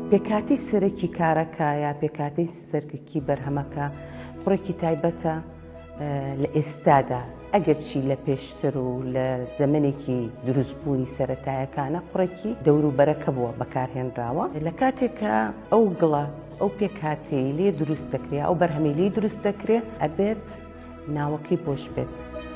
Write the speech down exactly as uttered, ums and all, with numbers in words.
پێکاتی سەرەکی کارەکە یا پێکاتی سەرکەکی بەرهەمەکە قوڕێکی تایبەتە لە ئێستادا ئەگەر چی لە پێشتر و لە زەمنێکی دروستبوونی سەرەتایەکانە قوڕێکی دەوروبەرەکە بووە بەکارهێنراوە لە کاتێکە ئەو گڵە ئەو پێکاتەی لێ دروست دەکرێت ئەو بەرهەمەی لێ دروست دەکرێت ئەبێت ناوەکەی پۆش بێت.